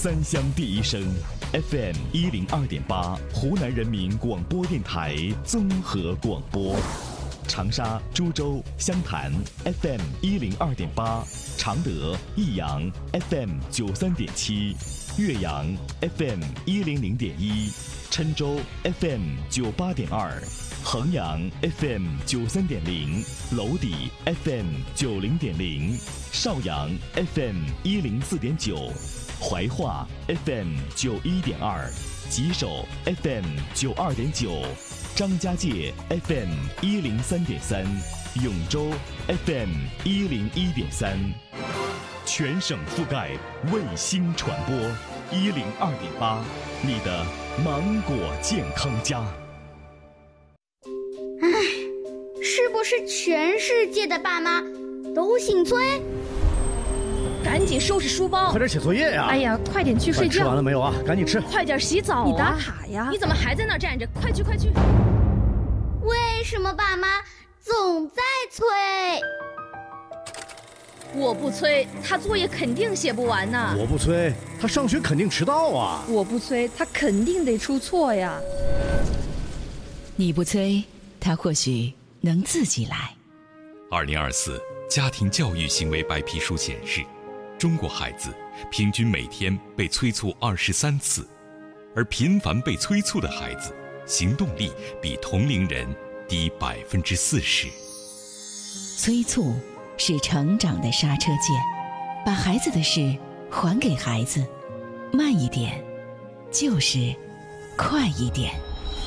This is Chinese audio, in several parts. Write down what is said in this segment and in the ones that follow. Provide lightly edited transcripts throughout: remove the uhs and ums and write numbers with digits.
三乡第一声 FM 102.8，湖南人民广播电台综合广播。长沙、株洲、湘潭 FM 102.8，常德、益阳 FM 93.7，岳阳 FM 100.1，郴州 FM 98.2，衡阳 FM 93.0，娄底 FM 90.0，邵阳 FM 104.9，怀化 FM 91.2，吉首 FM 92.9。张家界 FM 103.3，永州 FM 101.3，全省覆盖卫星传播102.8，你的芒果健康家。 唉，是不是全世界的爸妈都姓崔？ 赶紧收拾书包， 快点写作业呀！ 哎呀，快点去睡觉。 吃完了没有啊？赶紧吃。 快点洗澡啊！ 你打卡呀！ 你怎么还在那儿站着？快去快去！ 为什么爸妈总在催？ 我不催，他作业肯定写不完呢。 我不催，他上学肯定迟到啊。 我不催，他肯定得出错呀。 你不催，他或许能自己来。 2024家庭教育行为白皮书显示，中国孩子平均每天被催促23次，而频繁被催促的孩子行动力比同龄人低40%。 催促是成长的刹车键，把孩子的事还给孩子，慢一点就是快一点。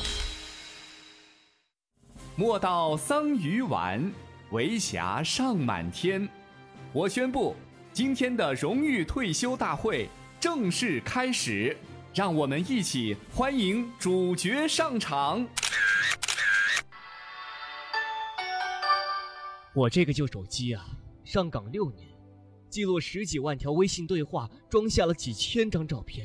莫道桑榆晚，为霞尚满天。我宣布，今天的荣誉退休大会正式开始，让我们一起欢迎主角上场。 我这个旧手机啊，上岗6年，记录10几万条微信对话，装下了几千张照片。